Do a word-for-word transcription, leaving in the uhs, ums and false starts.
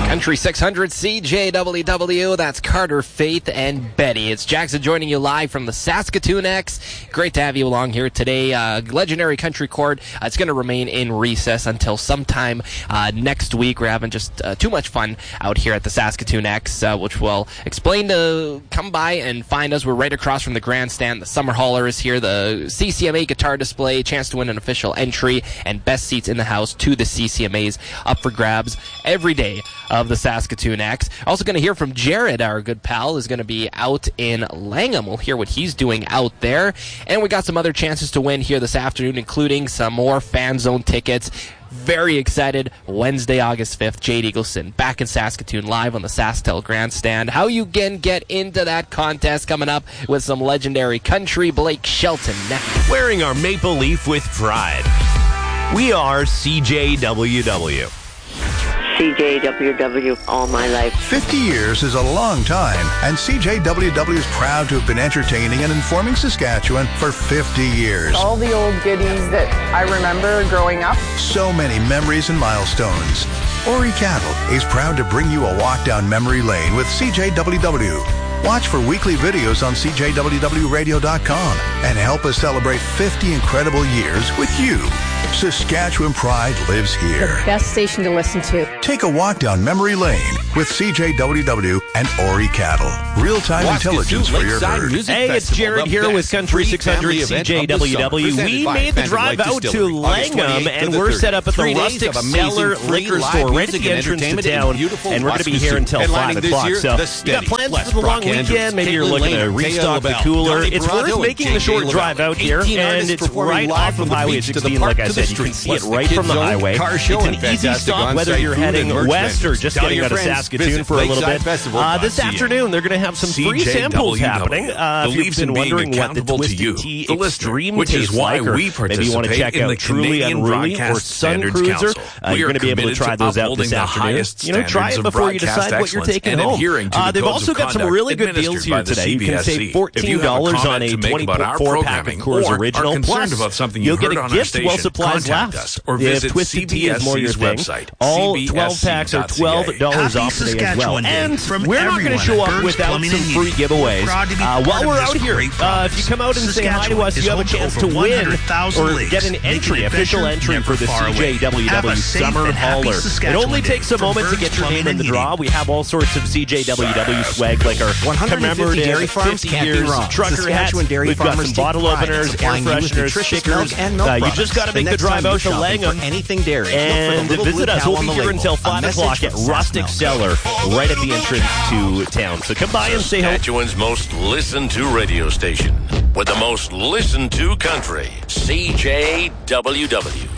Country six hundred C J W W, that's Carter, Faith, and Betty. It's Jackson joining you live from the Saskatoon X. Great to have you along here today. Uh, legendary Country Court, uh, it's going to remain in recess until sometime uh, next week. We're having just uh, too much fun out here at the Saskatoon X, uh, which we'll explain to come by and find us. We're right across from the grandstand. The Summer Hauler is here, the C C M A guitar display, chance to win an official entry, and best seats in the house to the C C M As up for grabs every day of the Saskatoon X. Also going to hear from Jared, our good pal, is going to be out in Langham. We'll hear what he's doing out there. And we got some other chances to win here this afternoon, including some more Fan Zone tickets. Very excited. Wednesday, August fifth, Jade Eagleson back in Saskatoon live on the SaskTel Grandstand. How you can get into that contest coming up with some legendary country. Blake Shelton next. Wearing our maple leaf with pride. We are C J W W. C J W W all my life. fifty years is a long time, and C J W W is proud to have been entertaining and informing Saskatchewan for fifty years. All the old goodies that I remember growing up. So many memories and milestones. Ori Cattle is proud to bring you a walk down memory lane with C J W W. Watch for weekly videos on C J W W radio dot com and help us celebrate fifty incredible years with you. Saskatchewan pride lives here. The best station to listen to. Take a walk down memory lane with C J W W and Ori Cattle. Real-time intelligence for your herd. Hey, it's Jared here with Country six hundred C J W W. We made the drive out to Langham, and we're set up at the Rustic Cellar Liquor Store right at the entrance to town, and we're going to be here until five o'clock. So you got plans for the long weekend? Maybe you're looking to restock the cooler. It's worth making the short drive out here, and it's right off of Highway sixteen, like I said. You can see it right from the highway. It's an easy stop whether you're heading west or just getting out of Saskatoon for a little bit. Uh, this afternoon, they're going to have some free samples happening. Uh, if you've been wondering what the Twisted Tea Extreme tastes like, or maybe you want to check out Truly Unruly or Sun Cruiser, uh, you're going to be able to try those out this afternoon. You know, try it before you decide what you're taking home. Uh, they've also got some really good deals here today. You can save fourteen dollars on a twenty-four pack of Coors Original. Plus, you'll get a gift while supplies last. Or visit C B S C's website. All twelve packs are twelve dollars off today as well. And we're not going to show up without some free giveaways. Uh, while we're out here, uh, if you come out and say hi to us, you have a chance to win or get an entry, official entry for the C J W W Summer Hauler. It only takes a moment to get your name in the draw. We have all sorts of C J W W swag, like our commemorative fifty years trucker hats. We've got some bottle openers, air fresheners, stickers. Uh, you just got to make the drive out to Langham anything dairy and visit us. We'll be here until five o'clock at Rustic Cellar, right at the entrance to town. So come by and say hello. Saskatchewan's most listened to radio station with the most listened to country, C J W W.